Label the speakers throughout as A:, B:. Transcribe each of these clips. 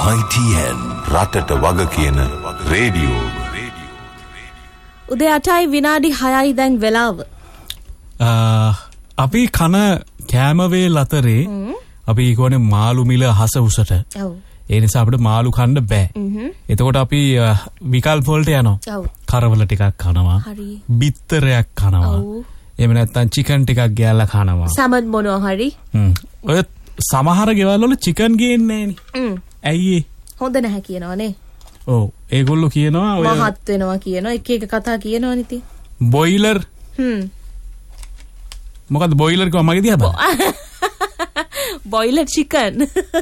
A: ITN රටට වග කියන රේඩියෝ.
B: උදේ 8යි විනාඩි 6යි දැන් වෙලාව.
C: අපි කන කෑම වේල් අතරේ අපි කොහොනේ මාළු මිල හස උසට.
B: ඔව්.
C: ඒ නිසා අපිට මාළු කන්න බෑ. එතකොට අපි විකල්ප වලට යනවා.
B: ඔව්.
C: කරවල ටිකක් කනවා.
B: හරි.
C: බිත්තරයක් කනවා.
B: ඔව්.
C: එහෙම නැත්නම් චිකන් ටිකක් ගෑල්ලා කනවා.
B: සමන් මොනවා හරි.
C: ඔය සමහර ගෙවල් වල චිකන් ගේන්නේ නෑනේ. ඇයි ඒ?
B: හොඳ නැහැ කියනවා නේ.
C: ඔව්. ඒගොල්ලෝ කියනවා ඔය
B: මහත් වෙනවා කියනවා. එක එක කතා කියනවා නේ ඉතින්.
C: බොයිලර්. මොකද්ද බොයිලර් කිව්වා මගේ දිහා බලන්න.
B: Boiler chicken.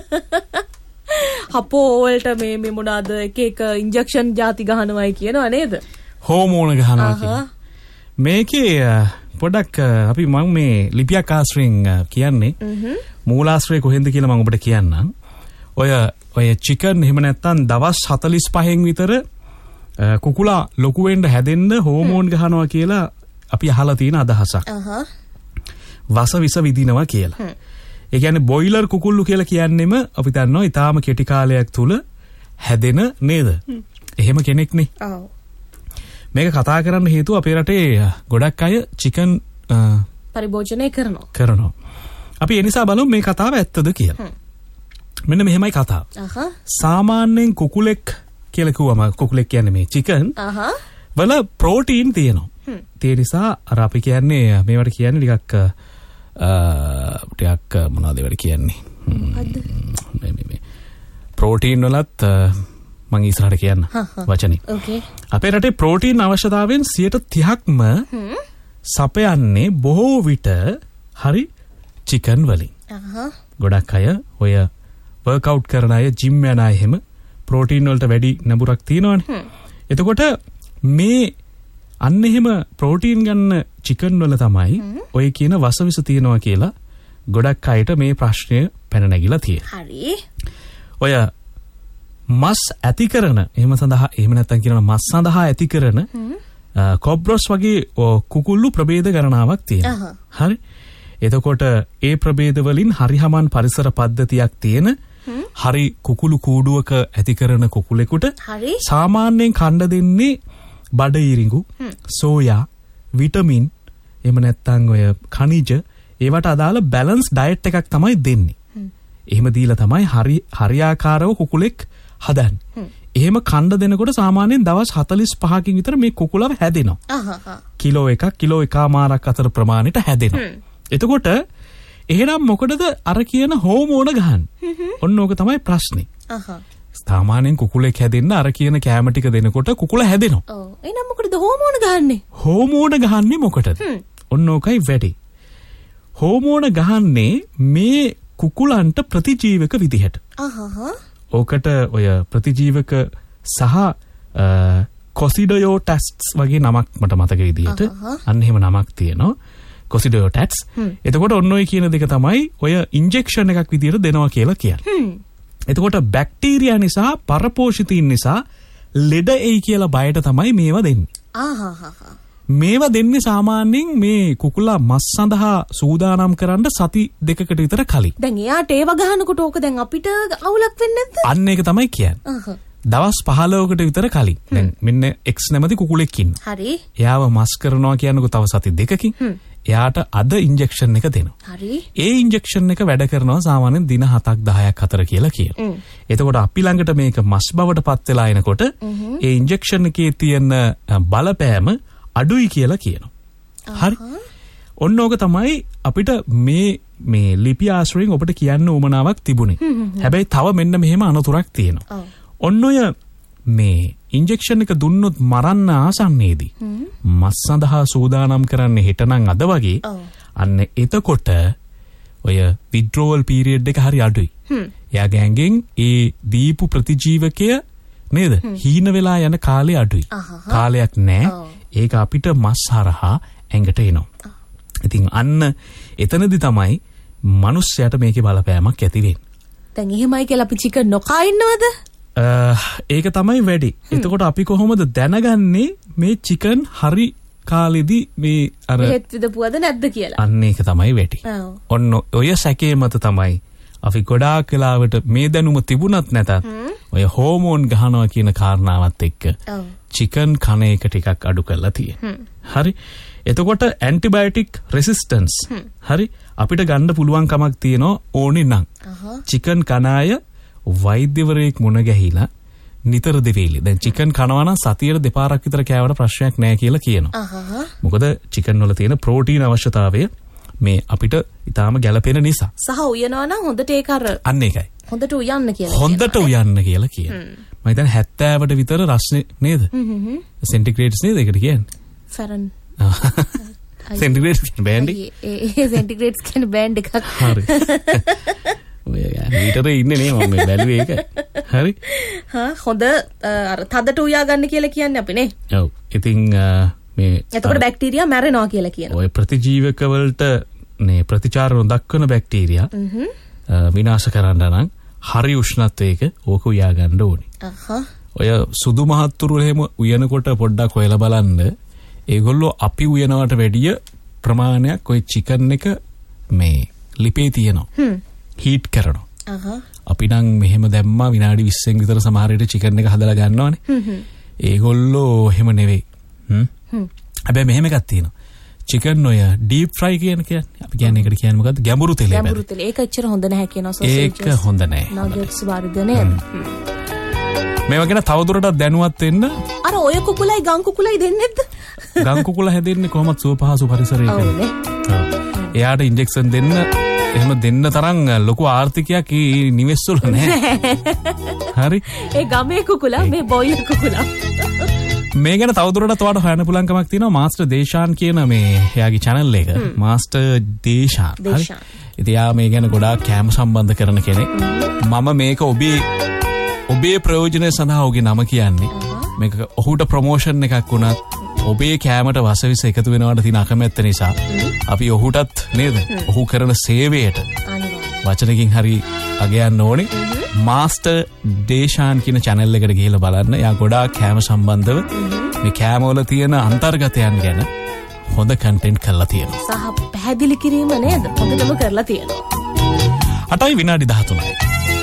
B: අපෝ වලට මේ මොනවාද එක එක ඉන්ජෙක්ෂන් ಜಾති ගහනවායි කියනවා නේද?
C: හෝමෝන ගහනවා කියන්නේ. මේකේ පොඩක් අපි මම මේ ලිපියක් ආශ්‍රයෙන් කියන්නේ මූලාශ්‍රය කොහෙන්ද කියලා මම ඔබට කියන්නම්. ඔය චිකන් එහෙම නැත්නම් දවස් 45න් විතර කුකුලා ලොකු වෙන්න හැදෙන්න හෝමෝන් ගහනවා කියලා අපි අහලා තියෙන අදහසක්. වස විස විදිනවා කියලා. ඒ කියන්නේ බොයිලර් කුකුල්ලු කියලා කියන්නෙම අපි දන්නවා ඊටාම කෙටි කාලයක් තුල හැදෙන නේද? එහෙම කෙනෙක් නේ.
B: ඔව්.
C: මේක කතා කරන්න හේතුව අපේ රටේ ගොඩක් අය චිකන්
B: පරිභෝජනය
C: කරනවා. අපි ඒ නිසා බලමු මේ කතාව ඇත්තද කියලා. මෙන්න මෙහෙමයි කතාව. සාමාන්‍යයෙන් කුකුලෙක් කියලා කිව්වම කුකුලෙක් කියන්නේ මේ චිකන් වල ප්‍රෝටීන් තියෙනවා. ඒ නිසා අර අපි කියන්නේ මේවට කියන්නේ ටිකක් මොනවද ඒවට කියන්නේ? මේ ප්‍රෝටීන් වලත් මම ඉස්සරහට කියන්න වචනේ.
B: ඕකේ.
C: අපේ රටේ ප්‍රෝටීන් අවශ්‍යතාවයෙන් 30%ක්ම සපයන්නේ බොහෝ විට හරි චිකන් වලින්. ගොඩක් අය ඔය වර්ක්අවුට් කරන අය ජිම් යන අය එහෙම ප්‍රෝටීන් වලට වැඩි නඹුරක් තියෙනවනේ. එතකොට මේ අන්න එහෙම ප්‍රෝටීන් ගන්න චිකන් වල තමයි ඔය කියන වසවිස තියෙනවා කියලා ගොඩක් අයට මේ ප්‍රශ්නය පැන නැගිලා තියෙනවා.
B: හරි.
C: ඔය මස් ඇති කරන එහෙම නැත්නම් කියනවා මස් සඳහා ඇති කරන කොබ්‍රොස් වගේ කුකුල්ලු ප්‍රභේද ගණනාවක් තියෙනවා. හරි. එතකොට ඒ ප්‍රභේද වලින් හරිහමන් පරිසර පද්ධතියක් තියෙන හරි කුකුළු කූඩුවක ඇති කරන කුකුලෙකුට සාමාන්‍යයෙන් කන්න දෙන්නේ බඩ ඉරිඟු, සෝයා, විටමින්, එහෙම නැත්නම් ඔය ඛනිජ ඒවට අදාළ බැලන්ස් ඩයට් එකක් තමයි දෙන්නේ. එහෙම දීලා තමයි හරියාකාරව කුකුලෙක් හදන්නේ. එහෙම කන්න දෙනකොට සාමාන්‍යයෙන් දවස් 45කින් විතර මේ කුකුලව හැදෙනවා. කිලෝ 1ක් කිලෝ 1.5ක් අතර ප්‍රමාණයට හැදෙනවා. එතකොට එහෙනම් මොකටද අර කියන හෝමෝන ගහන්නේ? ඔන්න ඕක තමයි ප්‍රශ්නේ. සාමාන්‍යයෙන් කුකුලෙක් හැදෙන්න අර කියන කැම ටික දෙනකොට කුකුල හැදෙනවා.
B: ඔව්. එහෙනම් මොකටද හෝමෝන ගහන්නේ?
C: හෝමෝන ගහන්නේ මොකටද? ඔන්න ඕකයි වැඩි. හෝමෝන ගහන්නේ මේ කුකුලන්ට ප්‍රතිජීවක විදිහට. ඕකට ඔය ප්‍රතිජීවක සහ කොසිඩයෝටැස්ට්ස් වගේ නමක් මට මතක විදිහට අන්න එහෙම නමක් තියෙනවා. කොසිඩයෝටැට්ස්. එතකොට ඔන්න ඔය කියන දෙක තමයි ඔය ඉන්ජෙක්ෂන් එකක් විදිහට දෙනවා කියලා කියන්නේ. එතකොට බැක්ටීරියා නිසා පරපෝෂිතීන් නිසා ලෙඩ එයි කියලා බයට තමයි මේවා දෙන්නේ. මේවා දෙන්නේ සාමාන්‍යයෙන් මේ කුකුලා මස් සඳහා සූදානම් කරන්න සති 2කට විතර කලින්.
B: දැන් එයාට ඒව ගහනකොට ඕක දැන් අපිට අවුලක් වෙන්නේ නැද්ද?
C: අන්න ඒක තමයි කියන්නේ. දවස් 15කට විතර කලින්. දැන් මෙන්න X නැමැති කුකුලෙක් ඉන්නවා.
B: හරි.
C: එයාව මස් කරනවා කියනකො තව සති 2කින්. එයාට අද ඉන්ජෙක්ෂන් එක දෙනවා.
B: හරි.
C: ඒ ඉන්ජෙක්ෂන් එක වැඩ කරනවා සාමාන්‍යයෙන් දින 7ක් 10ක් අතර කියලා කියනවා. එතකොට අපි ළඟට මේක මස් බවට පත් වෙලා එනකොට ඒ ඉන්ජෙක්ෂන් එකේ තියෙන බලපෑම අඩුයි කියලා කියනවා. හරි. ඔන්න ඕක තමයි අපිට මේ ලිපි ආශ්‍රයෙන් ඔබට කියන්න උවමනාවක් තිබුණේ. හැබැයි තව මෙන්න මෙහෙම අනතුරක් තියෙනවා. ඔන්න ඔය මේ ඉන්ජෙක්ෂන් එක දුන්නොත් මරන්න ආසන්නේදී මස් සඳහා සූදානම් කරන්නේ හෙටනම් අද වගේ අන්න එතකොට ඔය විඩ්‍රෝවල් පීරියඩ් එක හරි අඩුයි. එයාගේ ඇඟෙන් ඒ දීපු ප්‍රතිජීවකය නේද හීන වෙලා යන කාලය අඩුයි. කාලයක් නැහැ. ඒක අපිට මස් හරහා ඇඟට එනවා. ඉතින් අන්න එතනදි තමයි මිනිස්සයාට මේකේ බලපෑමක් ඇති වෙන්නේ.
B: දැන් එහෙමයි කියලා අපි චිකන් නොකා ඉන්නවද?
C: ඒක තමයි වැඩි. එතකොට අපි කොහොමද දැනගන්නේ මේ චිකන් හරි කාලෙදී මේ අර
B: හෙත් විදපුවද නැද්ද කියලා?
C: අන්න ඒක තමයි වැඩි. ඔන්න ඔය සැකේ මත තමයි අපි ගොඩාක් වෙලාවට මේ දැනුම තිබුණත් නැතත් ඔය හෝමෝන් ගහනවා කියන කාරණාවත් එක්ක චිකන් කන එක ටිකක් අඩු කරලා තියෙනවා. හරි. එතකොට ඇන්ටිබයොටික් රෙසිස්ටන්ස් හරි අපිට ගන්න පුළුවන් කමක් තියෙනවා ඕනේ නම්. චිකන් කන අය වෛද්‍යවරයෙක් මුණ ගැහිලා නිතර දෙවේලි. දැන් චිකන් කනවා නම් සතියට දෙපාරක් විතර කෑවට ප්‍රශ්නයක් නැහැ කියලා කියනවා. මොකද චිකන් වල තියෙන ප්‍රෝටීන් අවශ්‍යතාවය මේ අපිට ඊටාම ගැළපෙන නිසා.
B: සහ උයනවා නම් හොඳට ඒක අර
C: අන්න ඒකයි.
B: හොඳට උයන්න කියලා.
C: හොඳට උයන්න කියලා කියනවා. මම හිතන්නේ 70ට විතර රස්නේ නේද? සෙන්ටිග්‍රේඩ්ස් නේද ඒකට කියන්නේ?
B: ෆැරන්.
C: සෙන්ටිග්‍රේඩ්ස් කියන්නේ බෑන්ඩ් එක.
B: ඒ සෙන්ටිග්‍රේඩ්ස් කියන්නේ බෑන්ඩ් එකක්.
C: හරි. ඔය මීටරේ ඉන්නේ නේ මම මේ බැලුවේ ඒක. හරි.
B: හොඳ අර තදට උයා ගන්න කියලා කියන්නේ අපි නේ.
C: ඔව්. ඉතින් මේ
B: එතකොට බැක්ටීරියා මැරෙනවා කියලා කියනවා.
C: ඔය ප්‍රතිජීවක වලට මේ ප්‍රතිචාර නොදක්වන බැක්ටීරියා විනාශ කරන්න නම් හරි උෂ්ණත්වයක ඕක උයා ගන්න ඕනේ. ඔය සුදු මහත්තුරු එහෙම උයනකොට පොඩ්ඩක් හොයලා බලන්න ඒගොල්ලෝ අපි උයනවට වැඩිය ප්‍රමාණයක් ඔය චිකන් එක මේ ලිපේ තියෙනවා. හීට් කරනවා. අපි නම් මෙහෙම දැම්මා විනාඩි 20න් විතර සමහර විට චිකන් එක හදලා ගන්නවනේ. ඒගොල්ලෝ එහෙම නෙවෙයි. හැබැයි මෙහෙම එකක් තියෙනවා. චිකන් ඔය ඩීප් ෆ්‍රයි කියන්නේ අපි කියන්නේ ඒකට කියන්නේ මොකද්ද? ගැඹුරු තෙලේ.
B: ගැඹුරු තෙලේ. ඒක ඇත්තට හොඳ නැහැ කියනවා සෝසේජස්.
C: ඒක හොඳ නැහැ.
B: නගට්ස් වර්ධනය.
C: මේවා ගැන තවදුරටත් දැනුවත් වෙන්න.
B: අර ඔය කුකුලයි ගම් කුකුලයි දෙන්නේ නැද්ද?
C: ගම් කුකුල හැදෙන්නේ කොහොමද සුව පහසු පරිසරයක. එයාට ඉන්ජෙක්ෂන් දෙන්න එහෙම දෙන්න තරම් ලොකු ආර්ථිකයක් මේ නිවෙස් වල නැහැ. හරි. ඒ
B: ගමේ කුකුලා මේ බොයිලර් කුකුලා.
C: මේ ගැන තවදුරටත් ඔයාලට හොයන්න පුළුවන් කමක් තියෙනවා මාස්ටර් දේශාන් කියන මේ එයාගේ channel එක. මාස්ටර් දේශාන්. හරි. ඉතින් යා මේ ගැන ගොඩාක් කැම සම්බන්ධ කරන කෙනෙක්. මම මේක ඔබේ ප්‍රයෝජනය සඳහා ඔහුගේ නම කියන්නේ. මේක ඔහුට ප්‍රොමෝෂන් එකක් වුණත් ඔබේ කෑමට වසවිස එකතු වෙනවට තියෙන අකමැත්ත නිසා අපි ඔහුටත් නේද ඔහු කරන සේවයට වචනකින් හරි අගයන්න ඕනේ. මාස්ටර් දේශාන් කියන channel එකට ගිහිල්ලා බලන්න. එයා ගොඩාක් කෑම සම්බන්ධව මේ කෑම වල තියෙන අන්තර්ගතයන් ගැන හොඳ කන්ටෙන්ට් කරලා තියෙනවා.
B: සහ පැහැදිලි කිරීම නේද? හොඳටම කරලා තියෙනවා.
C: 8යි විනාඩි 13යි.